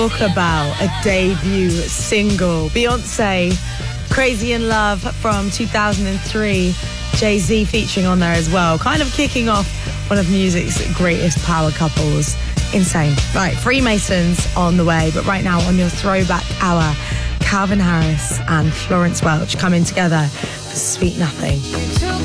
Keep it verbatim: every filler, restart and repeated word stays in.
Talk about a debut single. Beyonce, Crazy in Love from two thousand three. Jay-Z featuring on there as well. Kind of kicking off one of music's greatest power couples. Insane. Right, Freemasons on the way. But right now on your Throwback Hour, Calvin Harris and Florence Welch coming together for Sweet Nothing.